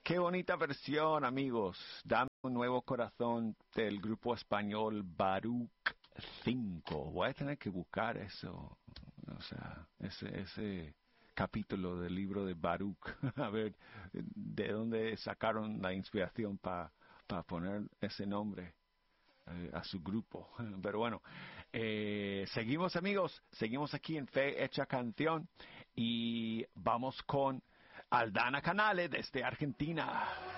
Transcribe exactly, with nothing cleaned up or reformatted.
qué bonita versión, amigos. Dame un nuevo corazón del grupo español Baruch cinco. Voy a tener que buscar eso. O sea, ese, ese capítulo del libro de Baruch. A ver, de dónde sacaron la inspiración para pa poner ese nombre eh, a su grupo. Pero bueno, eh, seguimos, amigos. Seguimos aquí en Fe Hecha Canción. Y vamos con Aldana Canale desde Argentina.